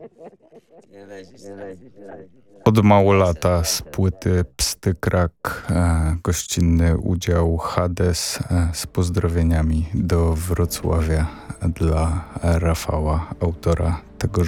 Od Małolata z płyty Psty Krak, gościnny udział Hades z pozdrowieniami do Wrocławia dla Rafała, autora tego